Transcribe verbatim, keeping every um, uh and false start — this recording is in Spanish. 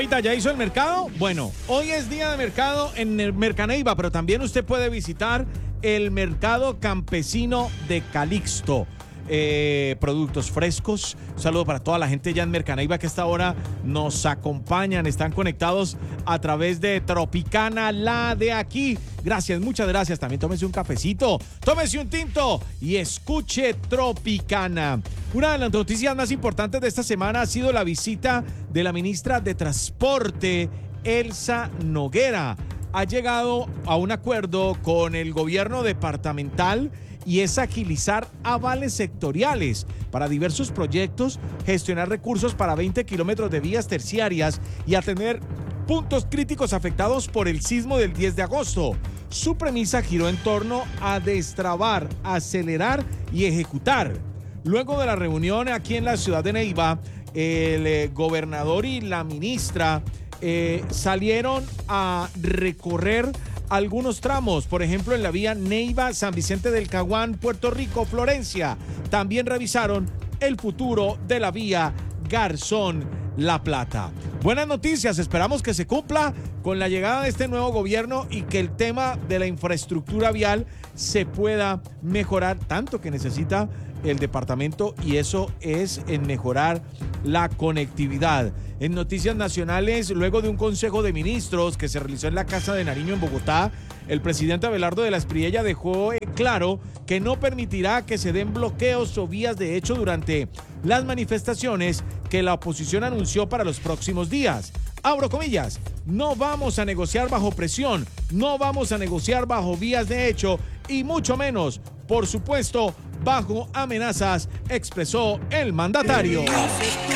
Chavita, ¿ya hizo el mercado? Bueno, hoy es día de mercado en el Mercaneiva, pero también usted puede visitar el mercado campesino de Calixto. Eh, productos frescos. Un saludo para toda la gente ya en Mercaneiva que a esta hora nos acompañan, están conectados a través de Tropicana, la de aquí. Gracias, muchas gracias. También tómese un cafecito, tómese un tinto y escuche Tropicana. Una de las noticias más importantes de esta semana ha sido la visita de la ministra de Transporte, Elsa Noguera. Ha llegado a un acuerdo con el gobierno departamental y es agilizar avales sectoriales para diversos proyectos, gestionar recursos para veinte kilómetros de vías terciarias y atender puntos críticos afectados por el sismo del diez de agosto. Su premisa giró en torno a destrabar, acelerar y ejecutar. Luego de la reunión aquí en la ciudad de Neiva, el eh, gobernador y la ministra eh, salieron a recorrer algunos tramos, por ejemplo en la vía Neiva, San Vicente del Caguán, Puerto Rico, Florencia. También revisaron el futuro de la vía Garzón, La Plata. Buenas noticias, esperamos que se cumpla con la llegada de este nuevo gobierno y que el tema de la infraestructura vial se pueda mejorar tanto que necesita el departamento, y eso es en mejorar la conectividad. En noticias nacionales, luego de un consejo de ministros que se realizó en la Casa de Nariño en Bogotá, el presidente Abelardo de la Espriella dejó claro que no permitirá que se den bloqueos o vías de hecho durante las manifestaciones que la oposición anunció para los próximos días. Abro comillas, no vamos a negociar bajo presión, no vamos a negociar bajo vías de hecho y mucho menos, por supuesto, bajo amenazas, expresó el mandatario.